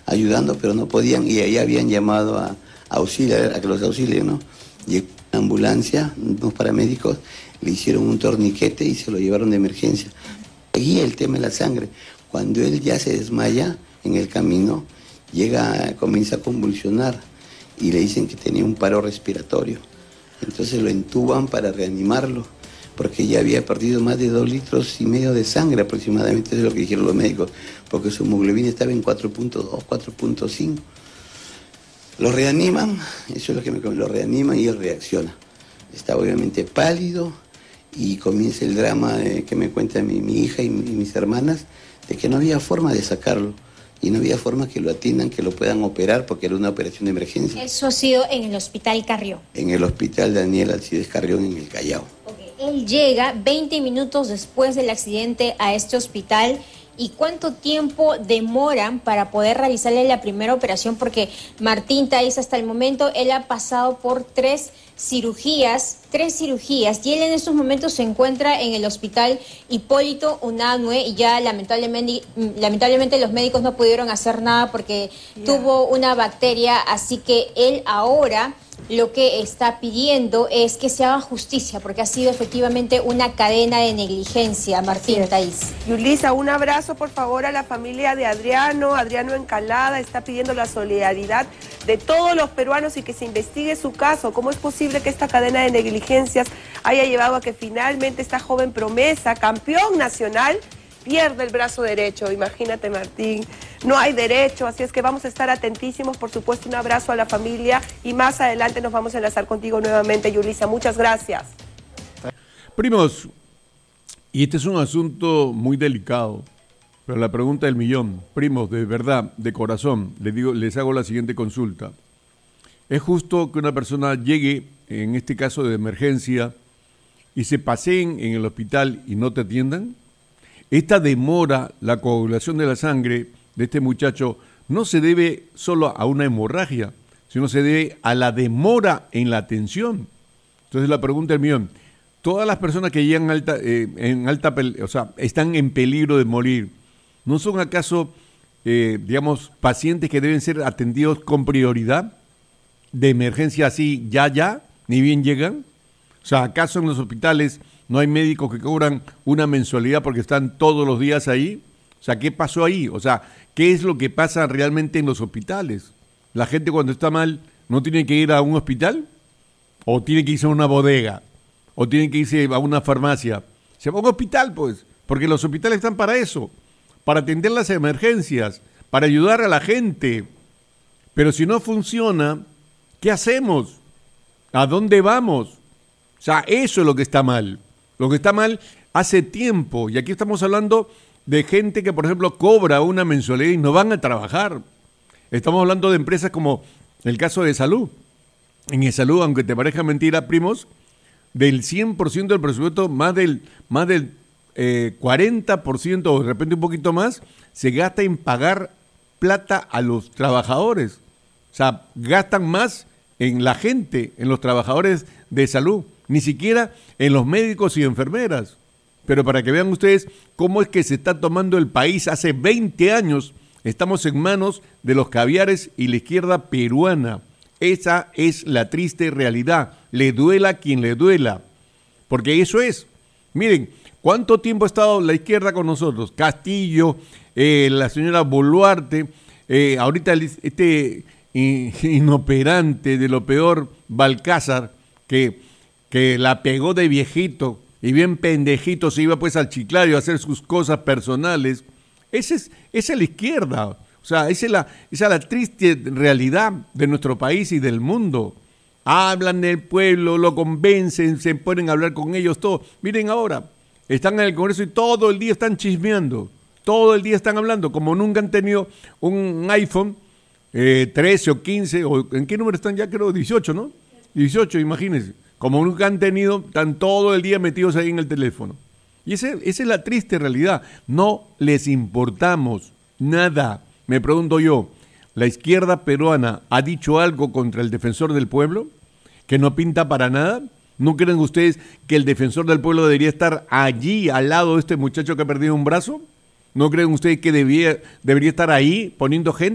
ayudando, pero no podían, y ahí habían llamado a auxiliar, a que los auxilien, ¿no? Llegó una ambulancia, unos paramédicos, le hicieron un torniquete y se lo llevaron de emergencia. Seguía el tema de la sangre. Cuando él ya se desmaya en el camino, comienza a convulsionar y le dicen que tenía un paro respiratorio. Entonces lo entuban para reanimarlo, porque ya había perdido más de 2,5 litros de sangre aproximadamente, eso es lo que dijeron los médicos, porque su hemoglobina estaba en 4.2, 4.5. Lo reaniman, eso es lo que lo reaniman y él reacciona. Está obviamente pálido y comienza el drama que me cuenta mi hija y mis hermanas, de que no había forma de sacarlo. Y no había forma que lo atiendan, que lo puedan operar, porque era una operación de emergencia. ¿Eso ha sido en el Hospital Carrión? En el Hospital Daniel Alcides Carrión, en el Callao. Okay. Él llega 20 minutos después del accidente a este hospital. ¿Y cuánto tiempo demoran para poder realizarle la primera operación? Porque Martín Thais, hasta el momento, él ha pasado por tres cirugías, y él en estos momentos se encuentra en el Hospital Hipólito Unanue y ya lamentablemente los médicos no pudieron hacer nada porque tuvo una bacteria, así que él ahora lo que está pidiendo es que se haga justicia, porque ha sido efectivamente una cadena de negligencia, Martín Thais. Yulisa, un abrazo por favor a la familia de Adriano Encalada, está pidiendo la solidaridad de todos los peruanos y que se investigue su caso. ¿Cómo es posible que esta cadena de negligencias haya llevado a que finalmente esta joven promesa, campeón nacional, pierde el brazo derecho? Imagínate, Martín, no hay derecho, así es que vamos a estar atentísimos. Por supuesto, un abrazo a la familia y más adelante nos vamos a enlazar contigo nuevamente, Yulisa. Muchas gracias. Primos, y este es un asunto muy delicado, pero la pregunta del millón, primos, de verdad, de corazón, les hago la siguiente consulta. ¿Es justo que una persona llegue, en este caso de emergencia, y se paseen en el hospital y no te atiendan? Esta demora, la coagulación de la sangre de este muchacho, no se debe solo a una hemorragia, sino se debe a la demora en la atención. Entonces la pregunta del millón, todas las personas que llegan están en peligro de morir, ¿no son acaso, pacientes que deben ser atendidos con prioridad? De emergencia así, ni bien llegan. O sea, ¿acaso en los hospitales no hay médicos que cobran una mensualidad porque están todos los días ahí? O sea, ¿qué pasó ahí? O sea, ¿qué es lo que pasa realmente en los hospitales? ¿La gente cuando está mal no tiene que ir a un hospital? ¿O tiene que irse a una bodega? ¿O tiene que irse a una farmacia? Se va a un hospital, pues, porque los hospitales están para eso, para atender las emergencias, para ayudar a la gente. Pero si no funciona, ¿qué hacemos? ¿A dónde vamos? O sea, eso es lo que está mal. Lo que está mal hace tiempo. Y aquí estamos hablando de gente que, por ejemplo, cobra una mensualidad y no van a trabajar. Estamos hablando de empresas como el caso de Salud. En el Salud, aunque te parezca mentira, primos, del 100% del presupuesto, más del 40% o de repente un poquito más, se gasta en pagar plata a los trabajadores. O sea, gastan más en la gente, en los trabajadores de salud, ni siquiera en los médicos y enfermeras. Pero para que vean ustedes cómo es que se está tomando el país, hace 20 años estamos en manos de los caviares y la izquierda peruana. Esa es la triste realidad, le duela a quien le duela, porque eso es. Miren, ¿cuánto tiempo ha estado la izquierda con nosotros? Castillo, la señora Boluarte, ahorita este inoperante de lo peor, Balcázar, que la pegó de viejito y bien pendejito se iba pues al Chiclayo a hacer sus cosas personales. Esa es la izquierda, o sea, esa es la triste realidad de nuestro país y del mundo. Hablan del pueblo, lo convencen, se ponen a hablar con ellos, todo. Miren ahora, están en el Congreso y todo el día están chismeando, todo el día están hablando, como nunca han tenido un iPhone 13 o 15, o ¿en qué número están ya? Creo 18, ¿no? 18, imagínense. Como nunca han tenido, están todo el día metidos ahí en el teléfono. Y esa es la triste realidad. No les importamos nada. Me pregunto yo, ¿la izquierda peruana ha dicho algo contra el defensor del pueblo? ¿Que no pinta para nada? ¿No creen ustedes que el defensor del pueblo debería estar allí, al lado de este muchacho que ha perdido un brazo? ¿No creen ustedes que debería estar ahí poniendo gente?